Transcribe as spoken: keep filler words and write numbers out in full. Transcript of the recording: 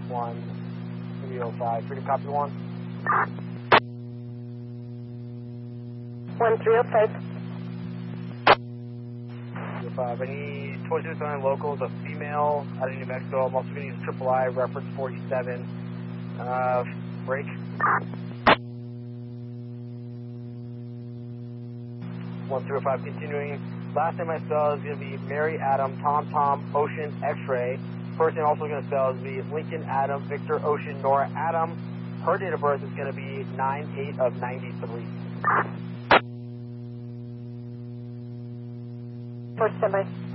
one three oh five. Freedom copy one. one three oh five. three oh five. I need twenty-two seven locals, a female out of New Mexico. I'm also going to use triple I, reference forty-seven. Uh, break. one three oh five continuing. Last name I spell is going to be Mary Adam, Tom Tom, Ocean, X-ray. First name also going to spell is going to be Lincoln Adam, Victor, Ocean, Nora, Adam. Her date of birth is going to be nine eight of ninety-three. First semi.